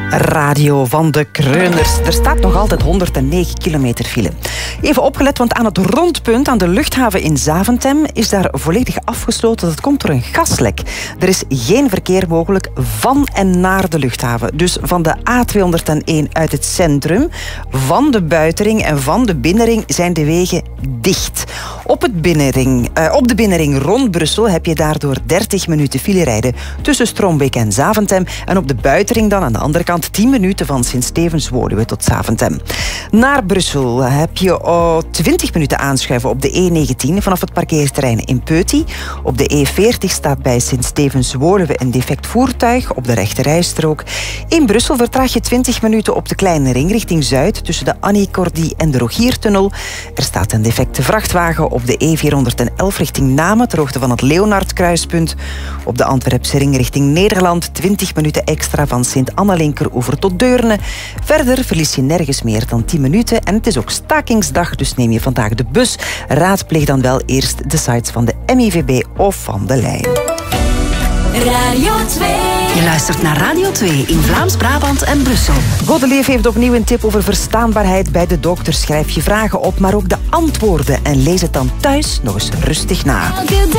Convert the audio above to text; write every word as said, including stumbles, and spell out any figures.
Radio van de Kreuners. Er staat nog altijd honderdnegen kilometer file. Even opgelet, want aan het rondpunt aan de luchthaven in Zaventem is daar volledig afgesloten. Dat komt door een gaslek. Er is geen verkeer mogelijk van en naar de luchthaven. Dus van de A tweehonderdéén uit het centrum, van de buitenring en van de binnenring zijn de wegen dicht. Op, het binnenring, uh, op de binnenring rond Brussel heb je daardoor dertig minuten file rijden tussen Strombeek en Zaventem. En op de buitenring dan aan de andere kant tien minuten van Sint-Stevens-Woluwe tot Zaventem. Naar Brussel heb je oh, twintig minuten aanschuiven op de E negentien vanaf het parkeerterrein in Peuty. Op de E veertig staat bij Sint-Stevens-Woluwe een defect voertuig op de rechterrijstrook. In Brussel vertraag je twintig minuten op de kleine ring richting Zuid tussen de Annie Cordy en de Rogiertunnel. Er staat een defecte vrachtwagen op de E vierhonderdelf richting Namen ter hoogte van het Leonardkruispunt. Op de Antwerpse ring richting Nederland twintig minuten extra van Sint-Anna-Linkeroever tot Deurne. Verder verlies je nergens meer dan tien minuten en het is ook stakingsdag, dus neem je vandaag de bus. Raadpleeg dan wel eerst de sites van de M I V B of van de Lijn. Radio twee. Je luistert naar Radio twee in Vlaams-Brabant en Brussel. Godelief heeft opnieuw een tip over verstaanbaarheid bij de dokter. Schrijf je vragen op, maar ook de antwoorden en lees het dan thuis nog eens rustig na.